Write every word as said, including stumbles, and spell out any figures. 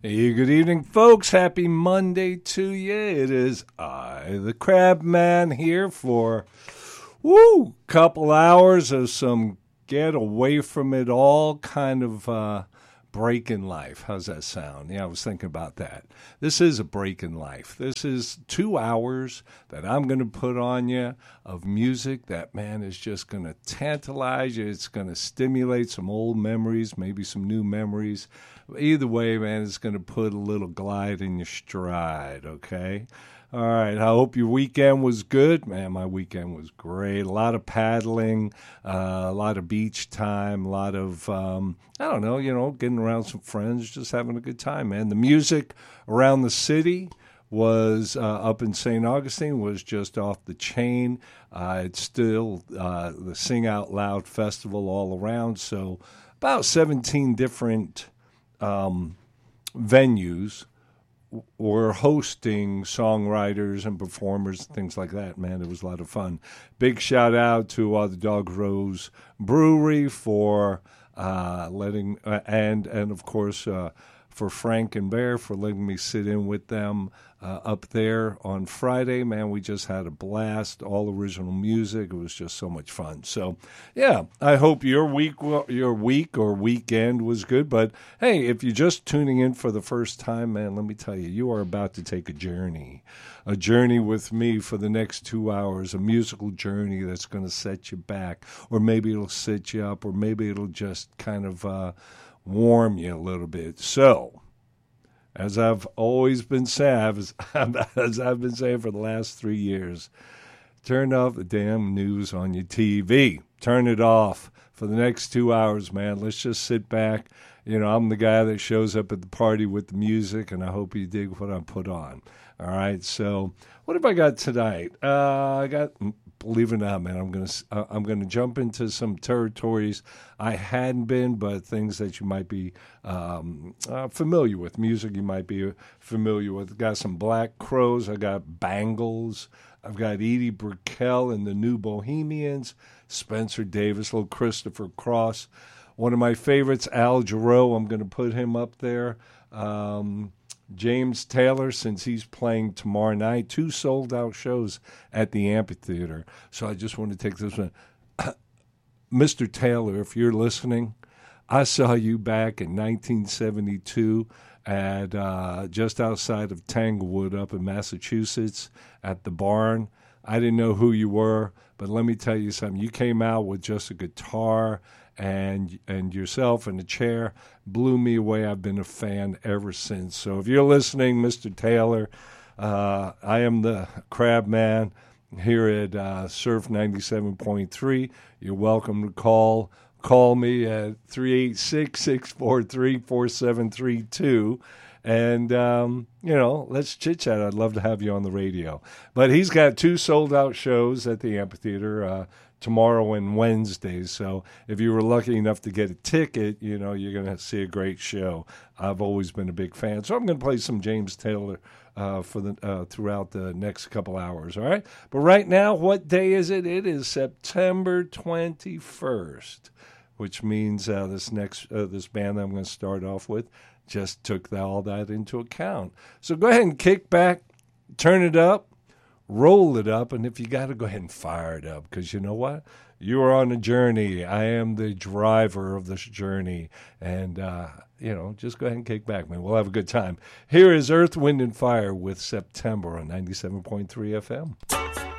Hey, good evening, folks. Happy Monday to you. It is I, the Crab Man, here for, woo, couple hours of some get away from it all kind of uh, break in life. How's that sound? Yeah, I was thinking about that. This is a break in life. This is two hours that I'm going to put on you of music that, man, is just going to tantalize you. It's going to stimulate some old memories, maybe some new memories. Either way, man, it's going to put a little glide in your stride, okay? All right, I hope your weekend was good. Man, my weekend was great. A lot of paddling, uh, a lot of beach time, a lot of, um, I don't know, you know, getting around some friends, just having a good time, man. The music around the city was uh, up in Saint Augustine, was just off the chain. Uh, it's still uh, the Sing Out Loud Festival all around, so about seventeen different Um, venues were hosting songwriters and performers, things like that. Man, it was a lot of fun. Big shout out to uh, the Dog Rose Brewery for uh, letting, uh, and and of course uh, for Frank and Bear for letting me sit in with them uh, up there on Friday. Man, we just had a blast. All original music. It was just so much fun. So, yeah, I hope your week, your week or weekend was good. But hey, if you're just tuning in for the first time, man, let me tell you, you are about to take a journey, a journey with me for the next two hours, a musical journey that's going to set you back, or maybe it'll set you up, or maybe it'll just kind of uh, warm you a little bit. So, as I've always been saying, as, as I've been saying for the last three years, turn off the damn news on your T V. Turn it off for the next two hours, man. Let's just sit back. You know, I'm the guy that shows up at the party with the music, and I hope you dig what I put on. All right, so what have I got tonight? Uh, I got, believe it or not, man, I'm gonna uh, I'm gonna jump into some territories I hadn't been, but things that you might be um, uh, familiar with, music you might be familiar with. Got some Black Crowes. I got Bangles. I've got Edie Brickell and the New Bohemians. Spencer Davis, little Christopher Cross. One of my favorites, Al Jarreau. I'm going to put him up there. Um, James Taylor, since he's playing tomorrow night, two sold-out shows at the amphitheater. So I just want to take this one. Mister Taylor, if you're listening, I saw you back in nineteen seventy-two at uh, just outside of Tanglewood up in Massachusetts at the Barn. I didn't know who you were, but let me tell you something. You came out with just a guitar and and yourself in a chair, blew me away. I've been a fan ever since. So if you're listening, Mister Taylor, uh, I am the Crab Man here at uh, Surf ninety-seven point three. You're welcome to call call me at three eight six, six four three, four seven three two. And, um, you know, let's chit-chat. I'd love to have you on the radio. But he's got two sold-out shows at the amphitheater uh, tomorrow and Wednesday. So if you were lucky enough to get a ticket, you know, you're going to see a great show. I've always been a big fan. So I'm going to play some James Taylor uh, for the uh, throughout the next couple hours, all right? But right now, what day is it? It is September twenty-first, which means uh, this next uh, this band that I'm going to start off with just took that, all that into account. So go ahead and kick back, turn it up, roll it up, and if you got to, go ahead and fire it up, because you know what? You are on a journey. I am the driver of this journey, and, uh, you know, just go ahead and kick back, man. We'll have a good time. Here is Earth, Wind, and Fire with September on ninety-seven point three F M.